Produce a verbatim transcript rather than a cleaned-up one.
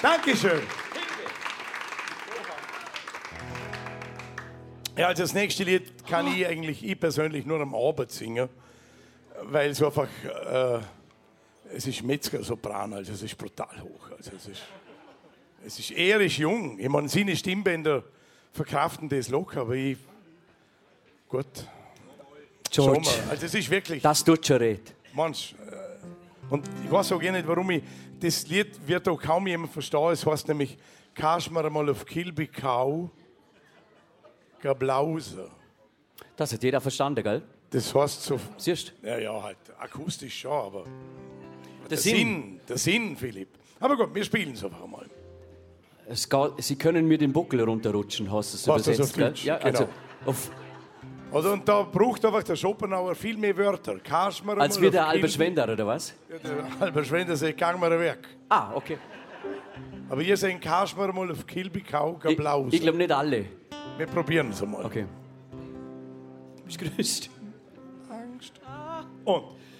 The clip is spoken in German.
Dankeschön. Ja, also das nächste Lied kann ich eigentlich, ich persönlich nur am Abend singen, weil es einfach, äh, es ist Metzger-Sopran, also es ist brutal hoch. Also es ist, es ist, er ist jung, ich meine, seine Stimmbänder verkraften das locker, aber ich, gut, George, schon mal. Also es ist wirklich, das tut schon red. manch, äh, und ich weiß auch gar nicht, warum ich, das Lied wird auch kaum jemand verstehen, es heißt nämlich, kannst mir mal auf Kilbikau Gablause. Das hat jeder verstanden, gell? Das heißt so, Siehst du? ja, ja, halt akustisch schon, aber Der der Sinn. Sinn, der Sinn, Philipp. Aber gut, wir spielen es einfach mal. Es geht, Sie können mir den Buckel runterrutschen, hast du es Was, das übersetzt, auf gell? Deutsch? Ja, also Genau. auf, Also, und da braucht einfach der Schopenhauer viel mehr Wörter. Kannst mir als mal wie auf der Albert Kilby- Schwender, oder was? Ja, der Albert Schwender sagt, gang mir weg. Ah, okay. Aber ihr sagt, kannst mir mal auf Kilbikau Ich, Gablause. ich glaube nicht alle. Wir probieren es einmal. Okay. Bist grüßt. Angst. Und